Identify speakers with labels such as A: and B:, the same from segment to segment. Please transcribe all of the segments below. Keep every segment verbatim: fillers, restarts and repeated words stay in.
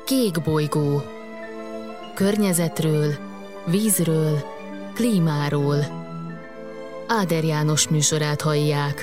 A: Kék bolygó. Környezetről, vízről, klímáról. Áder János műsorát hallják.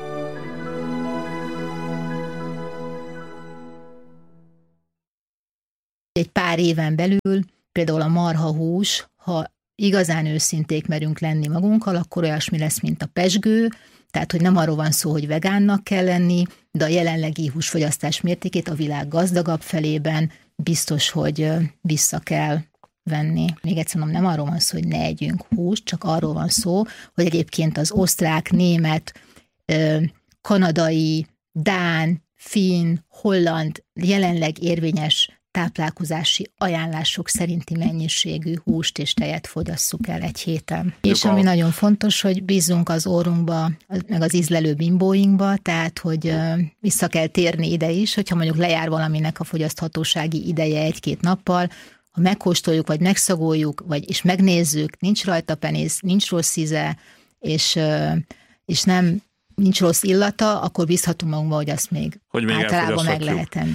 B: Egy pár éven belül, például a marhahús, ha igazán őszinték merünk lenni magunkkal, akkor olyasmi lesz, mint a pezsgő, tehát, hogy nem arról van szó, hogy vegánnak kell lenni, de a jelenlegi húsfogyasztás mértékét a világ gazdagabb felében biztos, hogy vissza kell venni. Még egyszer mondom, nem arról van szó, hogy ne együnk húst, csak arról van szó, hogy egyébként az osztrák, német, kanadai, dán, finn, holland jelenleg érvényes táplálkozási ajánlások szerinti mennyiségű húst és tejet fogyasszuk el egy héten. És ami nagyon fontos, hogy bízzunk az orrunkba, meg az ízlelő bimbóinkba, tehát, hogy vissza kell térni ide is, hogyha mondjuk lejár valaminek a fogyaszthatósági ideje egy-két nappal, ha megkóstoljuk, vagy megszagoljuk, vagy és megnézzük, nincs rajta penész, nincs rossz íze, és, és nem nincs rossz illata, akkor bízhatunk magunkba, hogy azt még, hogy még általában meg lehet tenni.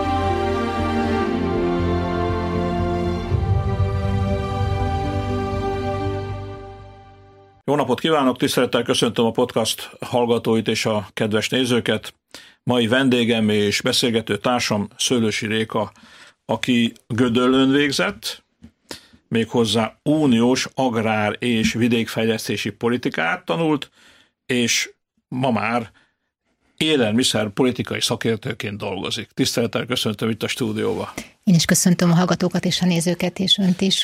C: Jó napot kívánok, tisztelettel köszöntöm a podcast hallgatóit és a kedves nézőket. Mai vendégem és beszélgető társam Szőlősi Réka, aki Gödöllőn végzett, méghozzá uniós agrár- és vidékfejlesztési politikát tanult, és ma már élelmiszer politikai szakértőként dolgozik. Tisztelettel köszöntöm itt a stúdióba. Én
B: is köszöntöm a hallgatókat és a nézőket, és önt is.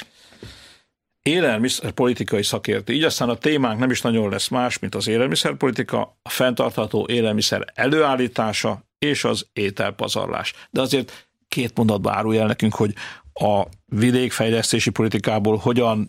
C: Élelmiszerpolitikai szakértő. Így aztán a témánk nem is nagyon lesz más, mint az élelmiszerpolitika, a fenntartható élelmiszer előállítása és az ételpazarlás. De azért két mondatban árulj el nekünk, hogy a vidékfejlesztési politikából hogyan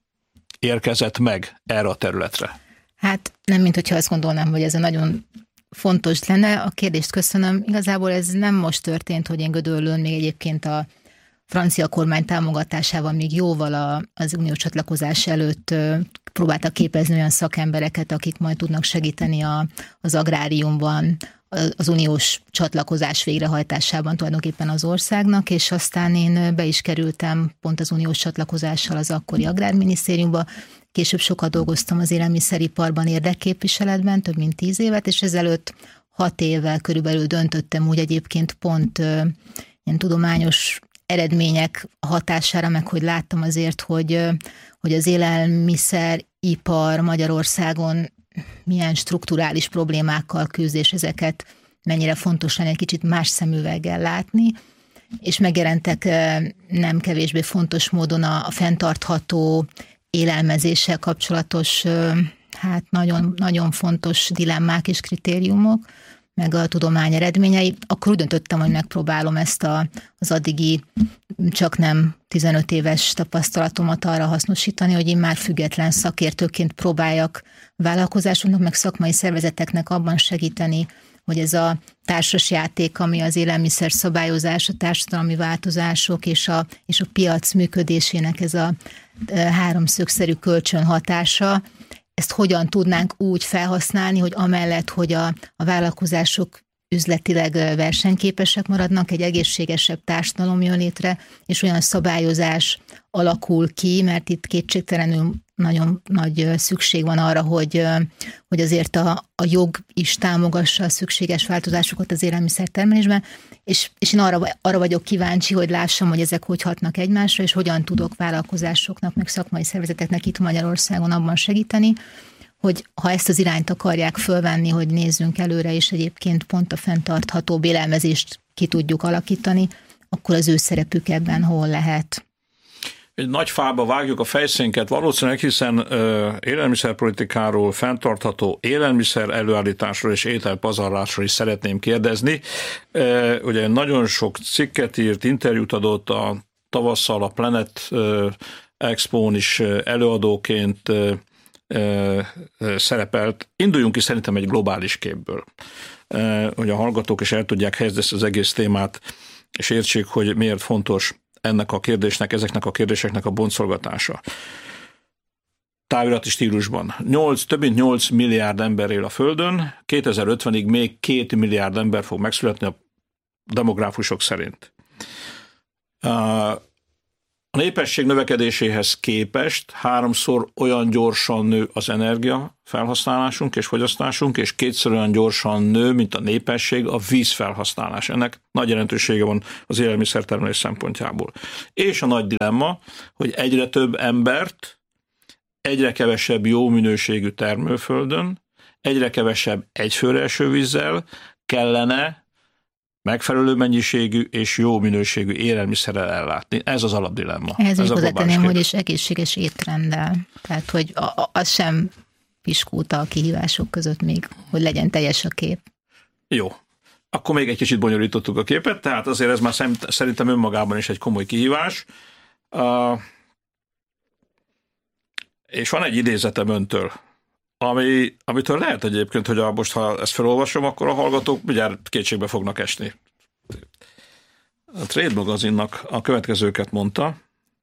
C: érkezett meg erre a területre.
B: Hát nem, mint hogyha azt gondolnám, hogy ez a nagyon fontos lenne. A kérdést köszönöm. Igazából ez nem most történt, hogy én Gödöllőn még egyébként a francia kormány támogatásával még jóval a, az uniós csatlakozás előtt próbáltak képezni olyan szakembereket, akik majd tudnak segíteni a, az agráriumban, az uniós csatlakozás végrehajtásában tulajdonképpen az országnak, és aztán én be is kerültem pont az uniós csatlakozással az akkori agrárminisztériumba. Később sokat dolgoztam az élelmiszeriparban érdekképviseletben, több mint tíz évet, és ezelőtt hat évvel körülbelül döntöttem úgy egyébként pont ilyen tudományos eredmények hatására, meg hogy láttam azért, hogy, hogy az élelmiszeripar Magyarországon milyen strukturális problémákkal küzd, és ezeket mennyire fontos lenne egy kicsit más szemüveggel látni, és megjelentek nem kevésbé fontos módon a, a fenntartható élelmezéssel kapcsolatos, hát nagyon, nagyon fontos dilemmák és kritériumok, meg a tudomány eredményei, akkor úgy döntöttem, hogy megpróbálom ezt a, az addigi csak nem tizenöt éves tapasztalatomat arra hasznosítani, hogy én már független szakértőként próbáljak vállalkozásoknak, meg szakmai szervezeteknek abban segíteni, hogy ez a társasjáték, ami az élelmiszer szabályozás, a társadalmi változások és a, és a piac működésének ez a háromszögszerű kölcsönhatása, ezt hogyan tudnánk úgy felhasználni, hogy amellett, hogy a, a vállalkozások üzletileg versenyképesek maradnak, egy egészségesebb társadalom jön létre, és olyan szabályozás alakul ki, mert itt kétségtelenül nagyon nagy szükség van arra, hogy, hogy azért a, a jog is támogassa a szükséges változásokat az élelmiszertermelésben, és, és én arra, arra vagyok kíváncsi, hogy lássam, hogy ezek hogy hatnak egymásra, és hogyan tudok vállalkozásoknak, meg szakmai szervezeteknek itt Magyarországon abban segíteni, hogy ha ezt az irányt akarják fölvenni, hogy nézzünk előre, és egyébként pont a fenntartható élelmezést ki tudjuk alakítani, akkor az ő szerepük ebben hol lehet.
C: Egy nagy fába vágjuk a fejszénket valószínűleg, hiszen uh, élelmiszerpolitikáról, fenntartható élelmiszer előállításról és ételpazarlásról is szeretném kérdezni. Uh, ugye nagyon sok cikket írt, interjút adott a tavasszal a Planet uh, Expón is előadóként uh, uh, szerepelt. Induljunk ki szerintem egy globális képből, uh, hogy a hallgatók is el tudják helyezni ezt az egész témát, és értsék, hogy miért fontos ennek a kérdésnek, ezeknek a kérdéseknek a boncolgatása. Távirati stílusban. nyolc, több mint nyolc milliárd ember él a Földön, kétezer-ötvenig még két milliárd ember fog megszületni a demográfusok szerint. A népesség növekedéséhez képest háromszor olyan gyorsan nő az energia felhasználásunk és fogyasztásunk, és kétszer olyan gyorsan nő, mint a népesség a vízfelhasználás. Ennek nagy jelentősége van az élelmiszertermelés szempontjából. És a nagy dilemma, hogy egyre több embert, egyre kevesebb jó minőségű termőföldön, egyre kevesebb egyfőre eső vízzel kellene megfelelő mennyiségű és jó minőségű élelmiszerrel ellátni. Ez az alapdilemma.
B: Ehhez is hozzátenném, hogy is egészséges étrenddel. Tehát, hogy a, a, az sem piskóta a kihívások között még, hogy legyen teljes a kép.
C: Jó. Akkor még egy kicsit bonyolítottuk a képet, tehát azért ez már szerintem önmagában is egy komoly kihívás. Uh, és van egy idézetem öntől, Ami, amitől lehet egyébként, hogy a, most ha ezt felolvasom, akkor a hallgatók mindjárt kétségbe fognak esni. A Trade magazinnak a következőket mondta: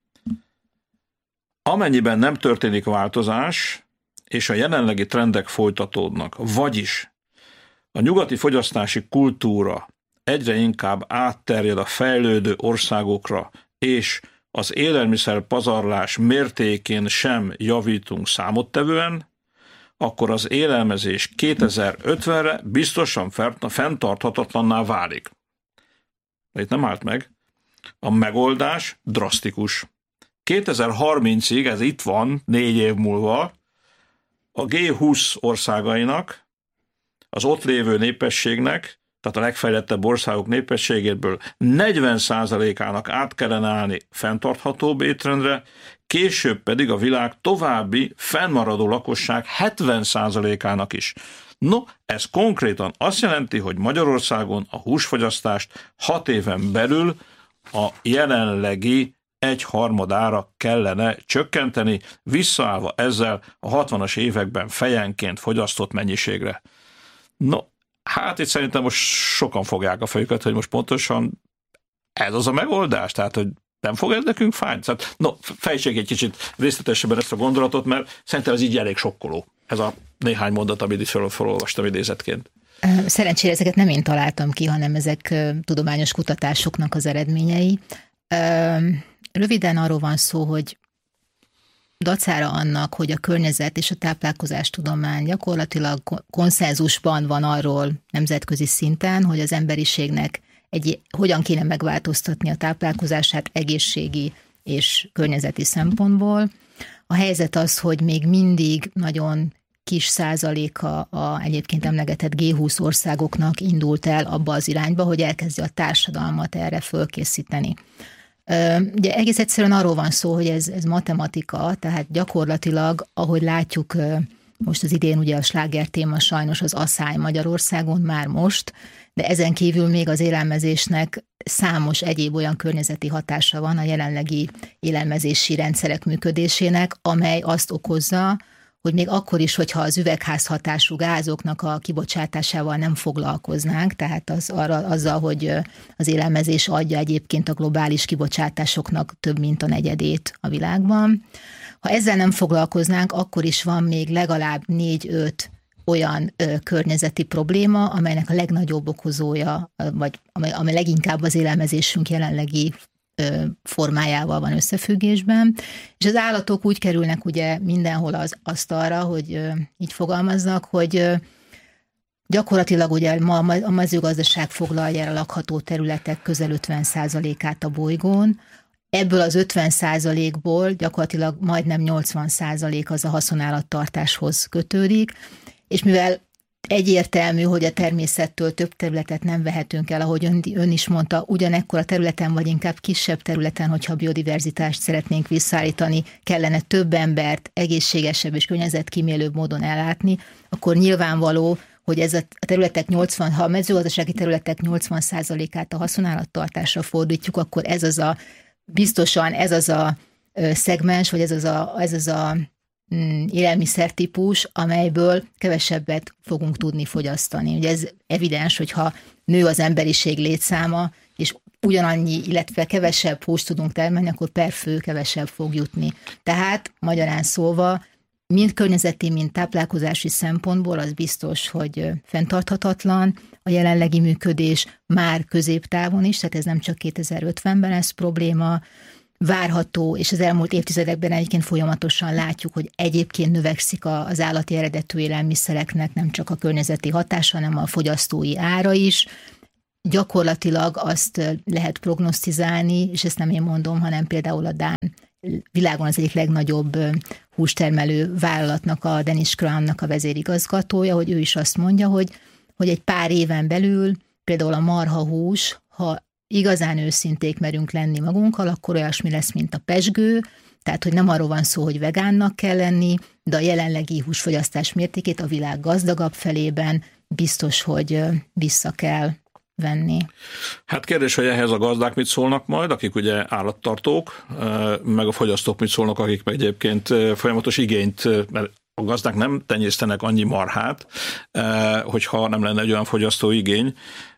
C: amennyiben nem történik változás, és a jelenlegi trendek folytatódnak, vagyis a nyugati fogyasztási kultúra egyre inkább átterjed a fejlődő országokra, és az élelmiszer pazarlás mértékén sem javítunk számottevően, akkor az élelmezés kétezer-ötvenre biztosan fenntarthatatlanná válik. De itt nem állt meg. A megoldás drasztikus. kétezer-harmincig, ez itt van, négy év múlva, a gé húsz országainak, az ott lévő népességnek, tehát a legfejlettebb országok népességéből negyven százalékának át kellene állni fenntarthatóbb étrendre, később pedig a világ további fennmaradó lakosság hetven százalékának is. No, ez konkrétan azt jelenti, hogy Magyarországon a húsfogyasztást hat éven belül a jelenlegi egyharmadára kellene csökkenteni, visszaállva ezzel a hatvanas években fejenként fogyasztott mennyiségre. No, hát itt szerintem most sokan fogják a fejüket, hogy most pontosan ez az a megoldás, tehát hogy nem fog ez nekünk fájni? Tehát, no, fejtsék egy kicsit részletesebben ezt a gondolatot, mert szerintem ez így elég sokkoló. Ez a néhány mondat, amit itt fel, felolvastam idézetként.
B: Szerencsére ezeket nem én találtam ki, hanem ezek tudományos kutatásoknak az eredményei. Röviden arról van szó, hogy dacára annak, hogy a környezet és a táplálkozástudomány gyakorlatilag konszenzusban van arról nemzetközi szinten, hogy az emberiségnek egy, hogyan kéne megváltoztatni a táplálkozását egészségi és környezeti szempontból. A helyzet az, hogy még mindig nagyon kis százaléka a egyébként emlegetett gé húsz országoknak indult el abba az irányba, hogy elkezdje a társadalmat erre fölkészíteni. Ugye egész egyszerűen arról van szó, hogy ez, ez matematika, tehát gyakorlatilag, ahogy látjuk, most az idén ugye a sláger téma sajnos az asszály Magyarországon már most, de ezen kívül még az élelmezésnek számos egyéb olyan környezeti hatása van a jelenlegi élelmezési rendszerek működésének, amely azt okozza, hogy még akkor is, hogyha az üvegházhatású gázoknak a kibocsátásával nem foglalkoznánk, tehát az, arra, azzal, hogy az élelmezés adja egyébként a globális kibocsátásoknak több mint a negyedét a világban. Ha ezzel nem foglalkoznánk, akkor is van még legalább négy-öt olyan ö, környezeti probléma, amelynek a legnagyobb okozója, vagy amely, amely leginkább az élelmezésünk jelenlegi ö, formájával van összefüggésben. És az állatok úgy kerülnek ugye mindenhol az asztalra, hogy ö, így fogalmaznak, hogy ö, gyakorlatilag ugye ma a mezőgazdaság foglalja el a lakható területek közel ötven százalékát a bolygón. Ebből az ötven százalékból gyakorlatilag majdnem nyolcvan százalék az a haszonállattartáshoz kötődik, és mivel egyértelmű, hogy a természettől több területet nem vehetünk el, ahogy ön, ön is mondta, ugyanekkor a területen, vagy inkább kisebb területen, hogyha a biodiverzitást szeretnénk visszaállítani, kellene több embert egészségesebb és környezetkímélőbb módon ellátni, akkor nyilvánvaló, hogy ez a területek nyolcvan, ha a mezőgazdasági területek nyolcvan százalékát a haszonállattartásra fordítjuk, akkor ez az a, biztosan ez az a szegmens, vagy ez az a, ez az a élelmiszertípus, amelyből kevesebbet fogunk tudni fogyasztani. Ugye ez evidens, hogyha nő az emberiség létszáma, és ugyanannyi, illetve kevesebb húst tudunk termelni, akkor per fő kevesebb fog jutni. Tehát magyarán szólva, mind környezeti, mind táplálkozási szempontból az biztos, hogy fenntarthatatlan. a jelenlegi működés már középtávon is, tehát ez nem csak kétezer-ötvenben lesz probléma, várható, és az elmúlt évtizedekben egyébként folyamatosan látjuk, hogy egyébként növekszik az állati eredetű élelmiszereknek nem csak a környezeti hatása, hanem a fogyasztói ára is. Gyakorlatilag azt lehet prognosztizálni, és ezt nem én mondom, hanem például a dán világon az egyik legnagyobb hústermelő vállalatnak, a Danish Crown-nak a vezérigazgatója, hogy ő is azt mondja, hogy, hogy egy pár éven belül például a marhahús, ha igazán őszinték merünk lenni magunkkal, akkor olyasmi lesz, mint a pezsgő, tehát, hogy nem arról van szó, hogy vegánnak kell lenni, de a jelenlegi húsfogyasztás mértékét a világ gazdagabb felében biztos, hogy vissza kell venni.
C: Hát kérdés, hogy ehhez a gazdák mit szólnak majd, akik ugye állattartók, meg a fogyasztók mit szólnak, akik meg egyébként folyamatos igényt, mert a gazdák nem tenyésztenek annyi marhát, hogyha nem lenne egy olyan fogyasztó igény,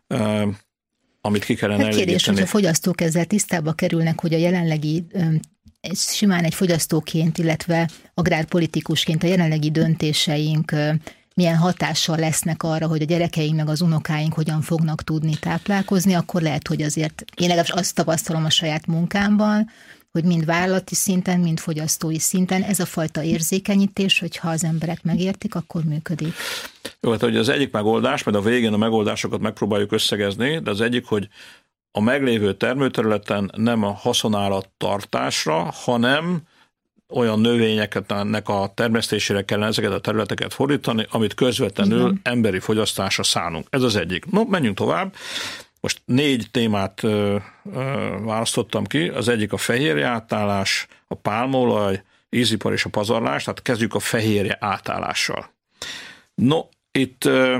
C: amit ki kellene
B: elégíteni. Kérdés, hogy a fogyasztók ezzel tisztába kerülnek, hogy a jelenlegi, simán egy fogyasztóként, illetve agrárpolitikusként a jelenlegi döntéseink milyen hatással lesznek arra, hogy a gyerekeink meg az unokáink hogyan fognak tudni táplálkozni, akkor lehet, hogy azért én legalábbis azt tapasztalom a saját munkámban, hogy mind vállalati szinten, mind fogyasztói szinten ez a fajta érzékenyítés, hogyha az emberek megértik, akkor működik.
C: Jó, hát ugye az egyik megoldás, mert a végén a megoldásokat megpróbáljuk összegezni, de az egyik, hogy a meglévő termőterületen nem a haszonállattartásra, hanem olyan növényeknek a termesztésére kellene ezeket a területeket fordítani, amit közvetlenül igen. emberi fogyasztásra szánunk. Ez az egyik. No, menjünk tovább. Most négy témát ö, ö, választottam ki. Az egyik a fehérje átállás, a pálmaolaj, ízipar és a pazarlás, tehát kezdjük a fehérje átállással. No, itt ö,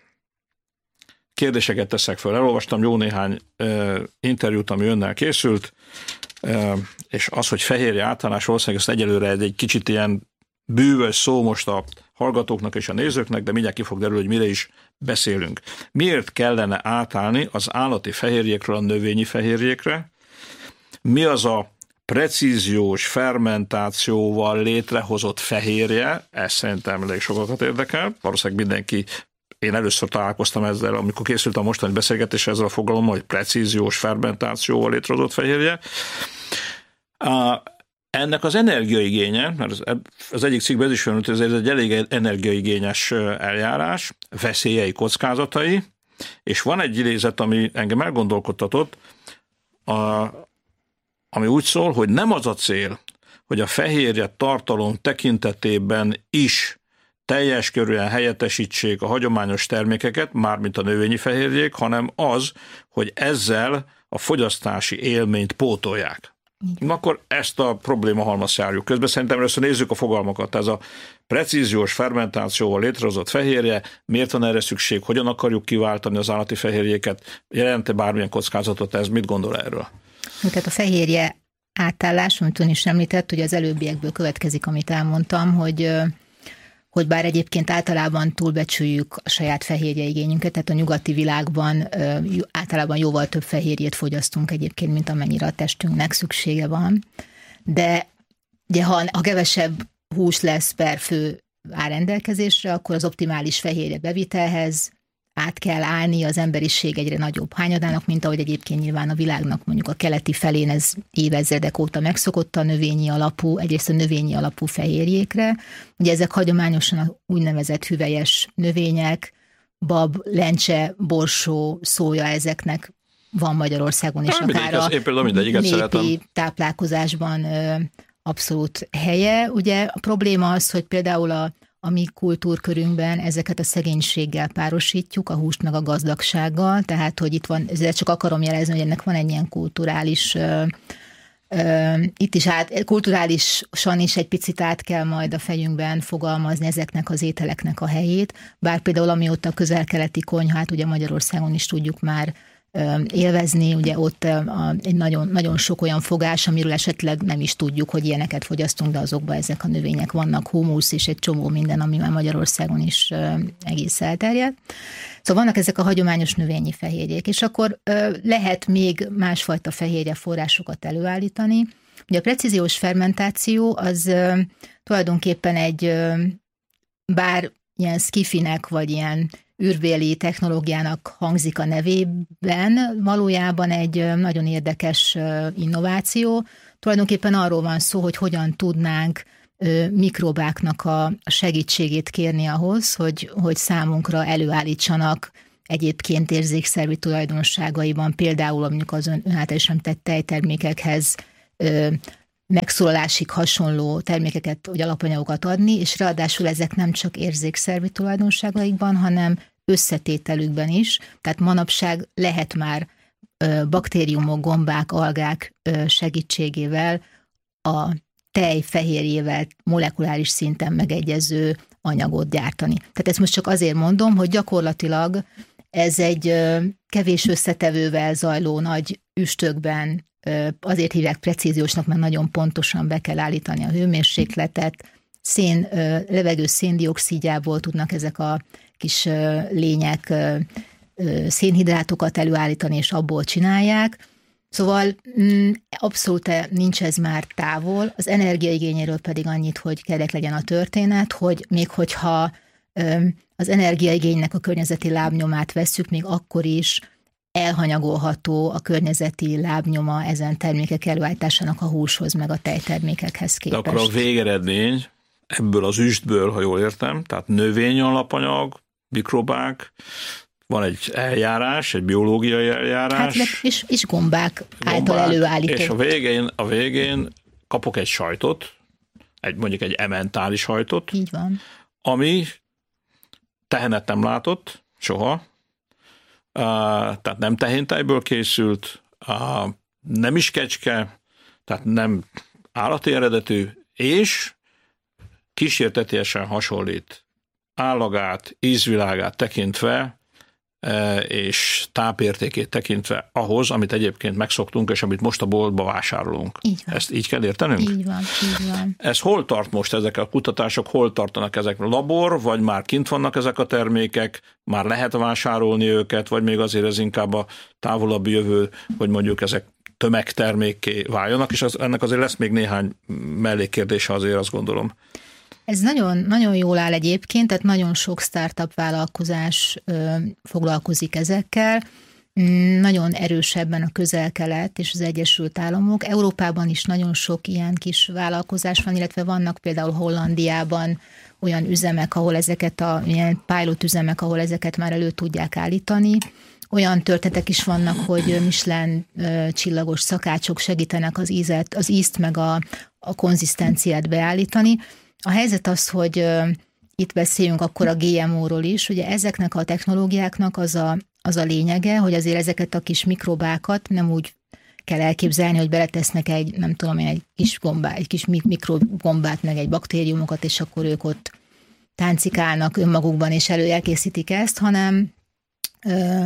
C: kérdéseket teszek föl. Elolvastam jó néhány ö, interjút, ami önnel készült, ö, és az, hogy fehérje átállás ország, ezt egyelőre egy kicsit ilyen bűvös szó most a hallgatóknak és a nézőknek, de mindjárt ki fog derülni, hogy mire is beszélünk. Miért kellene átállni az állati fehérjékről a növényi fehérjékre? Mi az a precíziós fermentációval létrehozott fehérje? Ez szerintem elég sokakat érdekel. Valószínűleg mindenki, én először találkoztam ezzel, amikor készült a mostani beszélgetés ezzel a fogalommal, hogy precíziós fermentációval létrehozott fehérje. Ennek az energiaigénye, mert az egyik cikkben ez is jön, hogy ez egy elég energiaigényes eljárás, veszélyei, kockázatai, és van egy idézet, ami engem elgondolkodtatott, a, ami úgy szól, hogy nem az a cél, hogy a fehérje tartalom tekintetében is teljes körűen helyettesítsék a hagyományos termékeket, mármint a növényi fehérjék, hanem az, hogy ezzel a fogyasztási élményt pótolják. Na, akkor ezt a probléma halmazt járjuk közben. Szerintem először nézzük a fogalmakat. Ez a precíziós fermentációval létrehozott fehérje, miért van erre szükség, hogyan akarjuk kiváltani az állati fehérjéket, jelente bármilyen kockázatot ez, mit gondol erről?
B: Tehát a fehérje átállás, amit ön is említett, hogy az előbbiekből következik, amit elmondtam, hogy hogy bár egyébként általában túlbecsüljük a saját fehérje igényünket, tehát a nyugati világban általában jóval több fehérjét fogyasztunk egyébként, mint amennyire a testünknek szüksége van. De ugye, ha a kevesebb hús lesz per fő áll rendelkezésre, akkor az optimális fehérje bevitelhez át kell állni az emberiség egyre nagyobb hányadának, mint ahogy egyébként nyilván a világnak mondjuk a keleti felén ez évezredek óta megszokott a növényi alapú, egyrészt a növényi alapú fehérjékre. Ugye ezek hagyományosan a úgynevezett hüvelyes növények, bab, lencse, borsó, szója, ezeknek van Magyarországon is, akár a népi táplálkozásban abszolút helye. Ugye a probléma az, hogy például a a mi kultúrkörünkben ezeket a szegénységgel párosítjuk, a húst meg a gazdagsággal, tehát, hogy itt van, ezzel csak akarom jelezni, hogy ennek van egy ilyen kulturális, ö, ö, itt is át, kulturálisan is egy picit át kell majd a fejünkben fogalmazni ezeknek az ételeknek a helyét, bár például amióta a közel-keleti konyhát, ugye Magyarországon is tudjuk már élvezni, ugye ott egy nagyon, nagyon sok olyan fogás, amiről esetleg nem is tudjuk, hogy ilyeneket fogyasztunk, de azokban ezek a növények vannak, humusz és egy csomó minden, ami már Magyarországon is egész elterjedt. Szóval vannak ezek a hagyományos növényi fehérjék, és akkor lehet még másfajta fehérje forrásokat előállítani. Ugye a precíziós fermentáció az tulajdonképpen egy bár ilyen skifinek, vagy ilyen űrbéli technológiának hangzik a nevében, valójában egy nagyon érdekes innováció. Tulajdonképpen arról van szó, hogy hogyan tudnánk mikrobáknak a segítségét kérni ahhoz, hogy, hogy számunkra előállítsanak egyébként érzékszervi tulajdonságaiban, például mondjuk az ön által is említett tejtermékekhez megszólalásig hasonló termékeket, vagy alapanyagokat adni, és ráadásul ezek nem csak érzékszervi tulajdonságaikban, hanem összetételükben is. Tehát manapság lehet már baktériumok, gombák, algák segítségével a tej fehérjével molekuláris szinten megegyező anyagot gyártani. Tehát ezt most csak azért mondom, hogy gyakorlatilag ez egy kevés összetevővel zajló nagy üstökben, azért hívják precíziósnak, mert nagyon pontosan be kell állítani a hőmérsékletet, szén, levegő széndioxidjából tudnak ezek a kis lények szénhidrátokat előállítani, és abból csinálják. Szóval abszolút nincs ez már távol. Az energiaigényéről pedig annyit, hogy kerek legyen a történet, hogy még hogyha az energiaigénynek a környezeti lábnyomát vesszük, még akkor is elhanyagolható a környezeti lábnyoma ezen termékek előállításának a húshoz, meg a tejtermékekhez képest.
C: De akkor a végeredmény ebből az üstből, ha jól értem, tehát növényalapanyag, mikrobák, van egy eljárás, egy biológiai eljárás. Hát,
B: és, és gombák, gombák által előállított.
C: És a végén, a végén kapok egy sajtot, egy, mondjuk egy ementális sajtot.
B: Így van.
C: Ami tehenet nem látott soha, uh, tehát nem tehéntejből készült, uh, nem is kecske, tehát nem állati eredetű, és kísértetiesen hasonlít állagát, ízvilágát tekintve, és tápértékét tekintve ahhoz, amit egyébként megszoktunk, és amit most a boltba vásárolunk.
B: Így van.
C: Ezt így kell értenünk?
B: Így van, így van.
C: Ez hol tart most ezek a kutatások, hol tartanak ezek? Labor, vagy már kint vannak ezek a termékek, már lehet vásárolni őket, vagy még azért ez inkább a távolabbi jövő, hogy mondjuk ezek tömegtermékké váljanak, és az, ennek azért lesz még néhány mellékkérdése azért, azt gondolom.
B: Ez nagyon, nagyon jól áll egyébként, tehát nagyon sok startup vállalkozás ö, foglalkozik ezekkel. Nagyon erősebben a Közel-Kelet és az Egyesült Államok. Európában is nagyon sok ilyen kis vállalkozás van, illetve vannak például Hollandiában olyan üzemek, ahol ezeket a ilyen pilot üzemek, ahol ezeket már elő tudják állítani. Olyan történetek is vannak, hogy Michelin csillagos szakácsok segítenek az ízet, az ízt meg a, a konzisztenciát beállítani. A helyzet az, hogy uh, itt beszéljünk akkor a gé em ó-ról is, ugye ezeknek a technológiáknak az a, az a lényege, hogy azért ezeket a kis mikrobákat nem úgy kell elképzelni, hogy beletesznek egy, nem tudom én, egy kis gombát, egy kis mikrogombát, meg egy baktériumokat, és akkor ők ott táncikálnak önmagukban, és elő elkészítik ezt, hanem uh,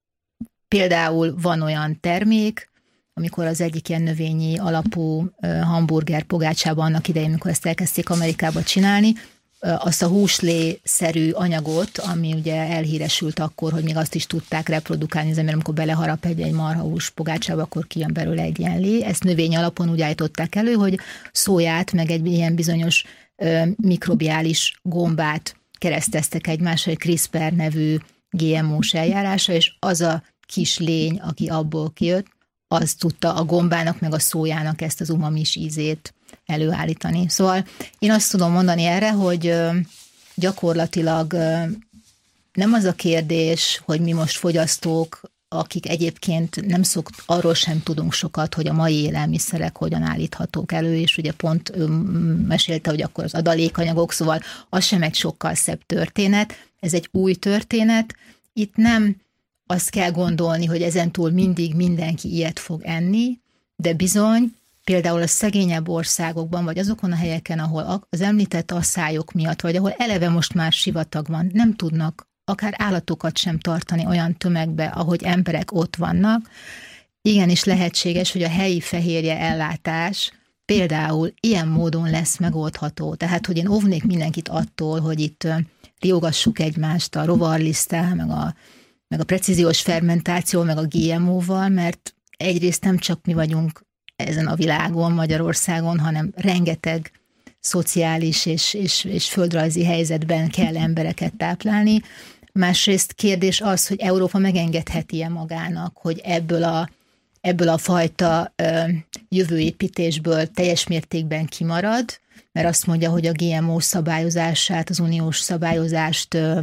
B: például van olyan termék, amikor az egyik ilyen növényi alapú hamburger pogácsában annak idején, amikor ezt elkezdték Amerikába csinálni, azt a húslé-szerű anyagot, ami ugye elhíresült akkor, hogy még azt is tudták reprodukálni, az ember, amikor beleharap egy, egy marhahús pogácsába, akkor kijön belőle egy ilyen lé. Ezt növény alapon úgy állították elő, hogy szóját, meg egy ilyen bizonyos ö, mikrobiális gombát kereszteztek egymásra, egy CRISPR nevű gé em ó-s eljárásra, és az a kis lény, aki abból kijött, az tudta a gombának meg a szójának ezt az umamis ízét előállítani. Szóval én azt tudom mondani erre, hogy gyakorlatilag nem az a kérdés, hogy mi most fogyasztók, akik egyébként nem szok, arról sem tudunk sokat, hogy a mai élelmiszerek hogyan állíthatók elő, és ugye pont ő mesélte, hogy akkor az adalékanyagok, szóval az sem egy sokkal szebb történet, ez egy új történet. Itt nem azt kell gondolni, hogy ezentúl mindig mindenki ilyet fog enni, de bizony, például a szegényebb országokban, vagy azokon a helyeken, ahol az említett asszályok miatt, vagy ahol eleve most már sivatag van, nem tudnak akár állatokat sem tartani olyan tömegbe, ahogy emberek ott vannak. Igenis lehetséges, hogy a helyi fehérje ellátás például ilyen módon lesz megoldható. Tehát, hogy én óvnék mindenkit attól, hogy itt riogassuk egymást a rovarliszttel, meg a meg a precíziós fermentáció, meg a gé em ó-val, mert egyrészt nem csak mi vagyunk ezen a világon, Magyarországon, hanem rengeteg szociális és, és, és földrajzi helyzetben kell embereket táplálni. Másrészt kérdés az, hogy Európa megengedheti-e magának, hogy ebből a, ebből a fajta ö, jövőépítésből teljes mértékben kimarad, mert azt mondja, hogy a gé em o szabályozását, az uniós szabályozást ö,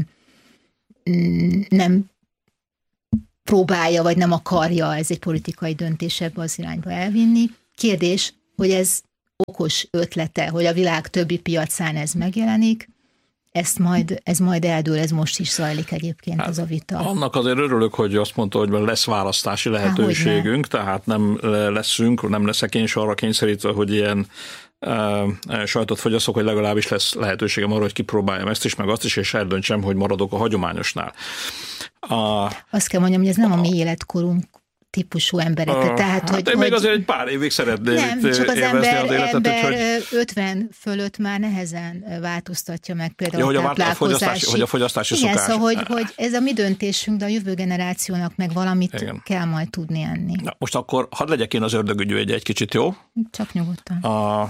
B: nem próbálja, vagy nem akarja ez egy politikai döntés ebbe az irányba elvinni. Kérdés, hogy ez okos ötlete, hogy a világ többi piacán ez megjelenik, ezt majd, ez majd eldől, ez most is zajlik egyébként hát, az a vita. Annak
C: azért örülök, hogy azt mondta, hogy lesz választási lehetőségünk, Há, tehát nem leszünk, nem leszek én is arra kényszerítve, hogy ilyen uh, sajtot fogyasztok, hogy legalábbis lesz lehetőségem arra, hogy kipróbáljam ezt is, meg azt is, és eldöntsem, hogy maradok a hagyományosnál. A,
B: azt kell mondjam, hogy ez nem a, a mi életkorunk típusú embereket.
C: A,
B: Tehát,
C: hát
B: hogy,
C: én még
B: hogy,
C: azért egy pár évig szeretném
B: nem, csak az ember,
C: az életet,
B: ember
C: hogy...
B: ötven fölött már nehezen változtatja meg például
C: ja, hogy
B: a
C: táplálkozási... A fogyasztási, hogy a fogyasztási
B: Igen,
C: szokás.
B: szóval, hogy, hogy ez a mi döntésünk, de a jövő generációnak meg valamit Igen. kell majd tudni enni.
C: Na, most akkor hadd legyek én az ördögügyű egy, egy kicsit, jó?
B: Csak nyugodtan.
C: A...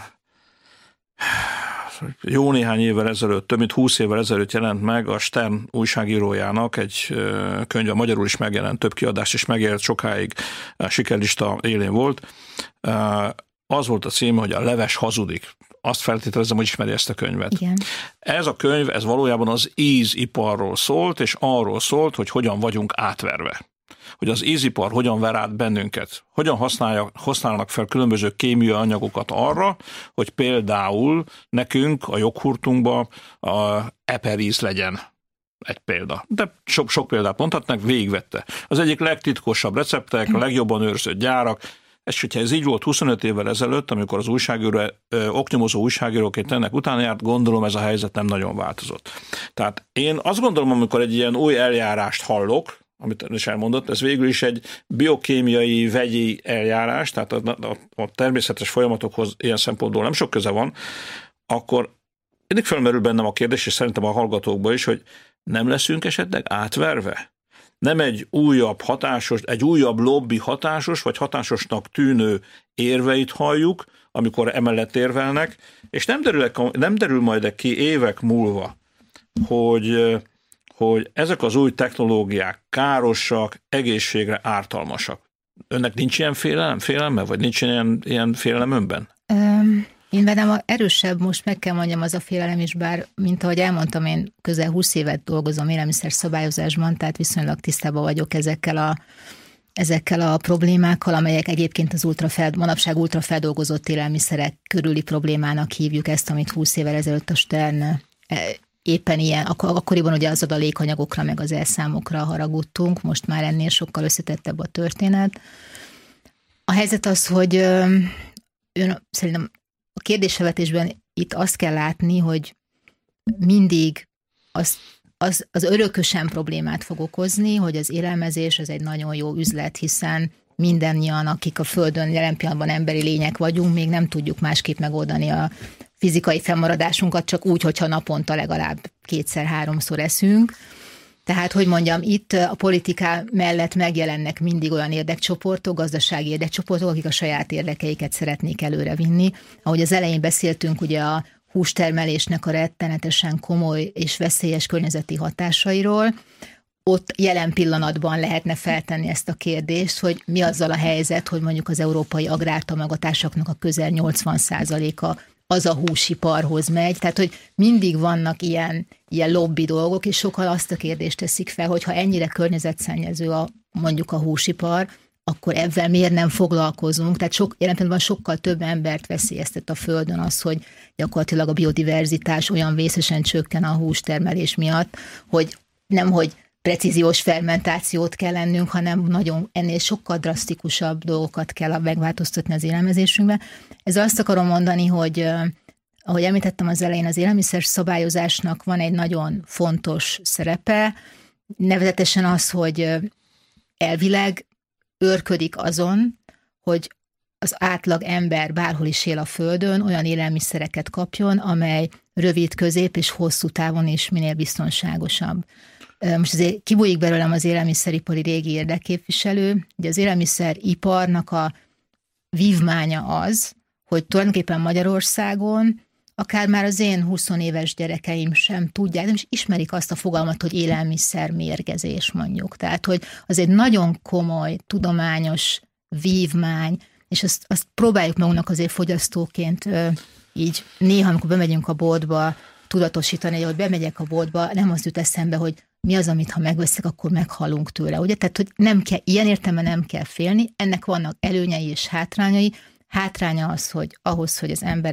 C: Jó néhány évvel ezelőtt, több mint húsz évvel ezelőtt jelent meg a Stern újságírójának egy könyve, magyarul is megjelent, több kiadás is megjelent, sokáig sikerlista élén volt. Az volt a címe, hogy a leves hazudik. Azt feltételezem, hogy ismeri ezt a könyvet.
B: Igen. Ez
C: a könyv, ez valójában az íziparról szólt, és arról szólt, hogy hogyan vagyunk átverve. Hogy az ízipar hogyan ver át bennünket, hogyan használnak fel különböző kémiai anyagokat arra, hogy például nekünk a joghurtunkban a eperíz legyen egy példa. De sok, sok példát mondhatnak, végigvette. Az egyik legtitkosabb receptek, a legjobban őrzött gyárak, és hogyha ez így volt huszonöt évvel ezelőtt, amikor az újságíró, ö, oknyomozó újságíróként ennek utána járt, gondolom ez a helyzet nem nagyon változott. Tehát én azt gondolom, amikor egy ilyen új eljárást hallok, amit is elmondott, ez végül is egy biokémiai, vegyi eljárás, tehát a, a, a természetes folyamatokhoz ilyen szempontból nem sok köze van, akkor mindig felmerül bennem a kérdés, és szerintem a hallgatókban is, hogy nem leszünk esetleg átverve? Nem egy újabb hatásos, egy újabb lobby hatásos, vagy hatásosnak tűnő érveit halljuk, amikor emellett érvelnek, és nem derül, nem derül majd ki évek múlva, hogy hogy ezek az új technológiák károsak, egészségre ártalmasak. Önnek nincs ilyen félelem, félelme, vagy nincs ilyen, ilyen félelem önben?
B: Um, én bennem erősebb, most meg kell mondjam, az a félelem is, bár, mint ahogy elmondtam, én közel húsz évet dolgozom élelmiszer szabályozásban, tehát viszonylag tisztában vagyok ezekkel a, ezekkel a problémákkal, amelyek egyébként az ultrafeld, manapság ultrafeldolgozott élelmiszerek körüli problémának hívjuk ezt, amit húsz évvel ezelőtt a Stern éppen ilyen, ak- akkoriban ugye az adalékanyagokra, meg az elszámokra haragudtunk, most már ennél sokkal összetettebb a történet. A helyzet az, hogy ön, szerintem a kérdésfelvetésben itt azt kell látni, hogy mindig az, az, az örökösen problémát fog okozni, hogy az élelmezés az egy nagyon jó üzlet, hiszen mindannyian, akik a Földön jelen pillanatban emberi lények vagyunk, még nem tudjuk másképp megoldani a fizikai fennmaradásunkat, csak úgy, hogyha naponta legalább kétszer-háromszor eszünk. Tehát, hogy mondjam, itt a politiká mellett megjelennek mindig olyan érdekcsoportok, gazdasági érdekcsoportok, akik a saját érdekeiket szeretnék előrevinni. Ahogy az elején beszéltünk, ugye a hústermelésnek a rettenetesen komoly és veszélyes környezeti hatásairól, ott jelen pillanatban lehetne feltenni ezt a kérdést, hogy mi azzal a helyzet, hogy mondjuk az európai agrártámogatásoknak a közel nyolcvan százaléka az a húsiparhoz megy, tehát hogy mindig vannak ilyen, ilyen lobby dolgok, és sokan azt a kérdést teszik fel, hogy ha ennyire környezetszennyező a, mondjuk a húsipar, akkor ebben miért nem foglalkozunk? Tehát sok, jelen pillanatban sokkal több embert veszélyeztet a Földön az, hogy gyakorlatilag a biodiverzitás olyan vészesen csökken a hústermelés miatt, hogy nem, hogy precíziós fermentációt kell lennünk, hanem nagyon ennél sokkal drasztikusabb dolgokat kell megváltoztatni az élelmezésünkben. Ez azt akarom mondani, hogy ahogy említettem az elején, az élelmiszer szabályozásnak van egy nagyon fontos szerepe, nevezetesen az, hogy elvileg őrködik azon, hogy az átlag ember bárhol is él a Földön olyan élelmiszereket kapjon, amely rövid, közép és hosszú távon is minél biztonságosabb. Most azért kibújik belőlem az élelmiszeripari régi érdekképviselő, ugye az élelmiszeriparnak a vívmánya az, hogy tulajdonképpen Magyarországon akár már az én húsz éves gyerekeim sem tudják, nem is ismerik azt a fogalmat, hogy élelmiszer mérgezés mondjuk. Tehát, hogy az egy nagyon komoly, tudományos vívmány, és azt, azt próbáljuk magunknak azért fogyasztóként így néha, amikor bemegyünk a boltba, tudatosítani, hogy bemegyek a boltba, nem az jut eszembe, hogy mi az, amit ha megveszek, akkor meghalunk tőle. Ugye? Tehát, hogy nem kell, ilyen értelemben nem kell félni, ennek vannak előnyei és hátrányai. Hátránya az, hogy ahhoz, hogy az ember